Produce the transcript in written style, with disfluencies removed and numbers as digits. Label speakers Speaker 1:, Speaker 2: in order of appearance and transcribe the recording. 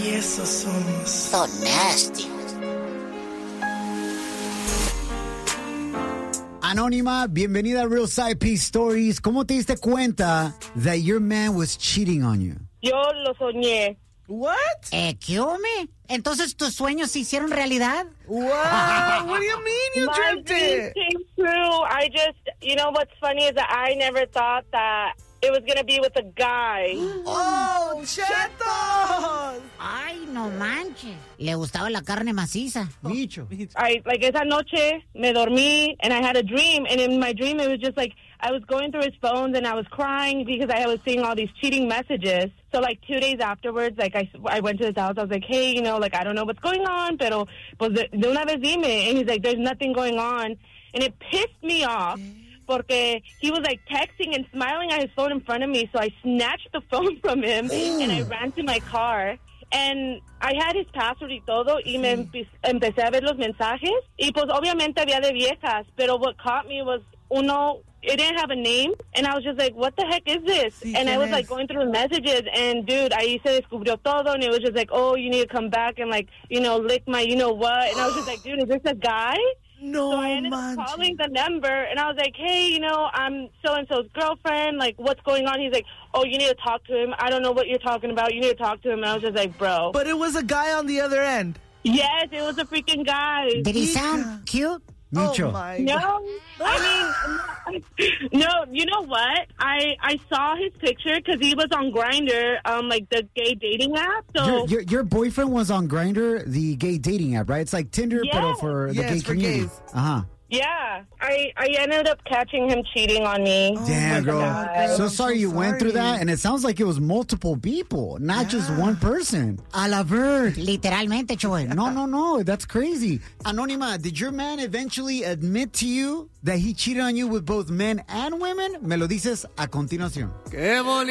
Speaker 1: Y eso somos.
Speaker 2: So nasty.
Speaker 3: Anónima, bienvenida a Real Side P Stories. ¿Cómo te diste cuenta that your man was cheating on you?
Speaker 4: Yo lo soñé.
Speaker 1: What?
Speaker 2: ¿Qué hombre? Entonces tus sueños se hicieron realidad.
Speaker 1: Wow, what do you mean you
Speaker 4: My
Speaker 1: dreamt
Speaker 4: dreams
Speaker 1: it?
Speaker 4: came true. I just, you know what's funny is that I never thought that it was going to be with a guy.
Speaker 1: Oh, Chetos!
Speaker 2: Ay, no manches. Le gustaba la carne maciza.
Speaker 3: Micho.
Speaker 4: Esa noche me dormí and I had a dream. And in my dream, it was just like I was going through his phones and I was crying because I was seeing all these cheating messages. So, 2 days afterwards, I went to his house. I was like, hey, I don't know what's going on, pero pues de una vez dime. And he's like, there's nothing going on. And it pissed me off porque he was texting and smiling at his phone in front of me. So I snatched the phone from him and I ran to my car. And I had his password y todo, y me empecé a ver los mensajes. Y pues obviamente había de viejas, pero what caught me was it didn't have a name, and I was just like, what the heck is this?
Speaker 1: Sí,
Speaker 4: and I was going through the messages, and dude, ahí se descubrió todo, and it was just like, oh, you need to come back and lick my what, and I was just like, dude, is this a guy?
Speaker 1: No,
Speaker 4: So I ended up calling the number, and I was like, hey, I'm so-and-so's girlfriend. What's going on? He's like, oh, you need to talk to him. I don't know what you're talking about. You need to talk to him. And I was just like, bro.
Speaker 1: But it was a guy on the other end.
Speaker 4: Yes, it was a freaking guy.
Speaker 2: Did he sound cute?
Speaker 3: Micho.
Speaker 1: Oh, my
Speaker 4: No,
Speaker 1: God.
Speaker 4: I mean, no, you know what? I saw his picture because he was on Grindr, the gay dating app. So
Speaker 3: Your boyfriend was on Grindr, the gay dating app, right? It's like Tinder,
Speaker 4: Yeah.
Speaker 3: but for the
Speaker 1: Yes,
Speaker 3: gay
Speaker 1: for
Speaker 3: community.
Speaker 1: gays.
Speaker 3: Uh-huh.
Speaker 4: yeah, I ended up catching him cheating on me.
Speaker 3: Damn, girl.
Speaker 4: God.
Speaker 3: So
Speaker 1: I'm
Speaker 3: sorry you went through that, and it sounds like it was multiple people, not just one person. A la ver.
Speaker 2: Literalmente, Choy.
Speaker 3: No, that's crazy. Anónima, did your man eventually admit to you that he cheated on you with both men and women? Me lo dices a continuación.
Speaker 1: Qué bonito.